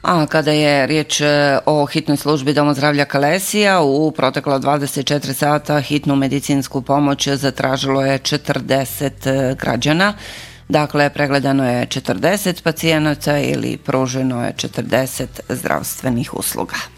A kada je riječ o hitnoj službi Doma zdravlja Kalesija, u protekla 24 sata hitnu medicinsku pomoć zatražilo je 40 građana. Dakle, pregledano je 40 pacijenata ili pruženo je 40 zdravstvenih usluga.